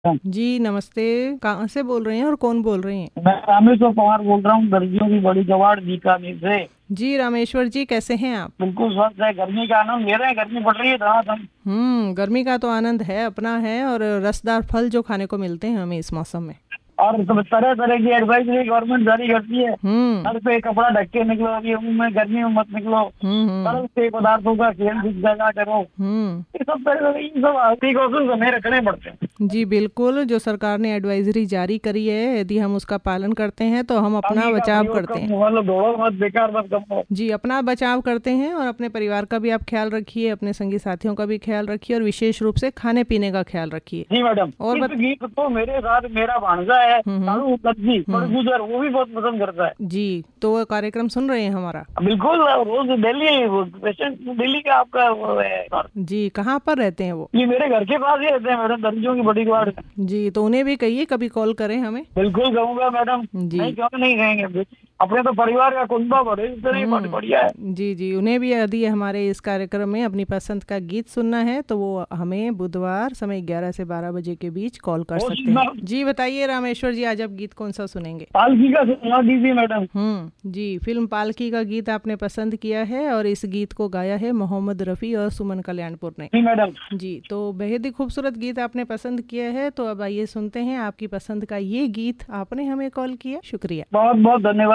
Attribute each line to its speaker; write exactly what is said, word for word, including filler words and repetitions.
Speaker 1: जी नमस्ते। कहाँ से बोल रहे हैं और कौन बोल रहे हैं?
Speaker 2: मैं रामेश्वर पवार बोल रहा हूँ, दर्जियों की बड़ी कबाड़ बीकानेर से।
Speaker 1: जी रामेश्वर जी, कैसे हैं आप?
Speaker 2: बिल्कुल स्वस्थ है, गर्मी का आनंद ले रहे हैं। गर्मी पड़ रही है रात हम।
Speaker 1: हम्म गर्मी का तो आनंद है, अपना है, और रसदार फल जो खाने को मिलते हैं हमें इस मौसम में।
Speaker 2: और सब तरह तरह की एडवाइजरी गवर्नमेंट जारी करती है।
Speaker 1: हम्म
Speaker 2: सर पे कपड़ा ढक के निकलो, अभी में गर्मी में मत निकलो।
Speaker 1: हम्म हम्म
Speaker 2: तरल से पदार्थों का सेवन ज्यादा करो।
Speaker 1: हम्म
Speaker 2: ये सब तरह ये सब प्रिकॉशंस हमें रखने पड़ते हैं।
Speaker 1: जी बिल्कुल, जो सरकार ने एडवाइजरी जारी करी है, यदि हम उसका पालन करते हैं तो हम अपना
Speaker 2: पानी का
Speaker 1: बचाव
Speaker 2: प्रयोग
Speaker 1: करते
Speaker 2: कम,
Speaker 1: हैं।
Speaker 2: मतलब दौड़ो मत, बेकार मत करो।
Speaker 1: जी, अपना बचाव करते हैं, और अपने परिवार का भी आप ख्याल रखिए, अपने संगी साथियों का भी ख्याल रखिए, और विशेष रूप से खाने पीने का ख्याल रखिए।
Speaker 2: जी मैडम,
Speaker 1: और
Speaker 2: इस
Speaker 1: बत
Speaker 2: गीत को मेरे साथ मेरा भांजा है
Speaker 1: हम्म हम्म
Speaker 2: तारू लक्ष्मी
Speaker 1: हम्म
Speaker 2: बड़गुजर, वो भी बहुत पसंद करता है।
Speaker 1: जी, तो वो कार्यक्रम सुन रहे हैं हमारा?
Speaker 2: बिल्कुल, रोज डेली पेशेंट दिल्ली का आपका वो है।
Speaker 1: जी, कहाँ पर रहते हैं वो?
Speaker 2: ये मेरे घर के पास ही रहते हैं मैडम, दर्जियों की बड़ी वार्ड।
Speaker 1: जी, तो उन्हें भी कहिए कभी कॉल करें हमें।
Speaker 2: बिल्कुल कहूंगा मैडम,
Speaker 1: जी।
Speaker 2: नहीं क्यों नहीं कहेंगे। अपने तो परिवार का कुंबा बड़े इतने बड़ी बढ़िया है।
Speaker 1: हम्म जी जी, उन्हें भी यदि हमारे इस कार्यक्रम में अपनी पसंद का गीत सुनना है तो वो हमें बुधवार समय ग्यारह से बारह बजे के बीच कॉल कर
Speaker 2: वो
Speaker 1: सकते हैं।
Speaker 2: मैं
Speaker 1: जी बताइए रामेश्वर जी, आज आप गीत कौन सा सुनेंगे?
Speaker 2: पालकी का सुना दीजिए मैडम।
Speaker 1: हम्म जी, फिल्म पालकी का गीत आपने पसंद किया है, और इस गीत को गाया है मोहम्मद रफ़ी और सुमन कल्याणपुर ने।
Speaker 2: जी मैडम।
Speaker 1: जी, तो बेहद ही खूबसूरत गीत आपने पसंद किया है, तो अब आइए सुनते हैं आपकी पसंद का ये गीत। आपने हमें कॉल किया, शुक्रिया।
Speaker 2: बहुत बहुत धन्यवाद।